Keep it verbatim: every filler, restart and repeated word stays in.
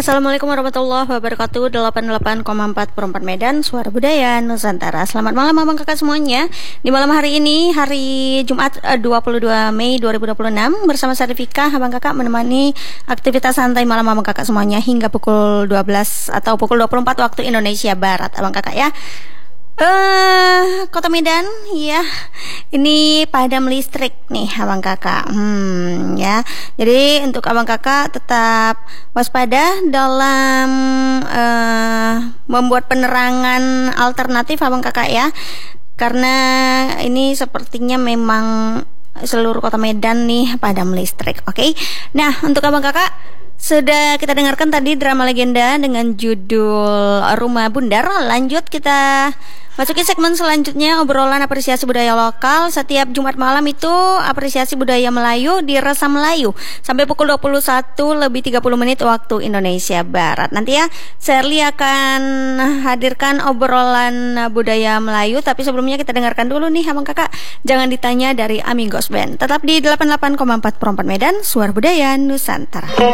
Assalamualaikum warahmatullahi wabarakatuh. delapan puluh delapan koma empat Perempat Medan, Suara Budaya Nusantara. Selamat malam abang kakak semuanya. Di malam hari ini, hari Jumat eh, dua puluh dua Mei dua ribu dua puluh enam, bersama saya Rifika, abang kakak menemani aktivitas santai malam abang kakak semuanya hingga pukul dua belas atau pukul dua puluh empat waktu Indonesia Barat, abang kakak ya. Eh, Kota Medan, ya, ini padam listrik nih, abang kakak. Hmm, ya. Jadi untuk abang kakak tetap waspada dalam uh, membuat penerangan alternatif, abang kakak ya. Karena ini sepertinya memang seluruh Kota Medan nih padam listrik. Oke. Okay? Nah, untuk abang kakak, sudah kita dengarkan tadi drama legenda dengan judul Rumah Bundar. Lanjut kita masuki segmen selanjutnya, obrolan apresiasi budaya lokal. Setiap Jumat malam itu apresiasi budaya Melayu di Resa Melayu sampai pukul dua puluh satu lebih tiga puluh menit waktu Indonesia Barat. Nanti ya Shirley akan hadirkan obrolan budaya Melayu, tapi sebelumnya kita dengarkan dulu nih abang kakak Jangan Ditanya dari Amigos Band. Tetap di delapan puluh delapan koma empat Perempat Medan, Suara Budaya Nusantara.